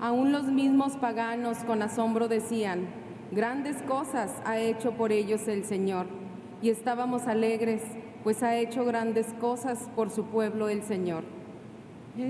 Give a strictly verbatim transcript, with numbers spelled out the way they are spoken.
Aún los mismos paganos con asombro decían: grandes cosas ha hecho por ellos el Señor. Y estábamos alegres, pues ha hecho grandes cosas por su pueblo el Señor.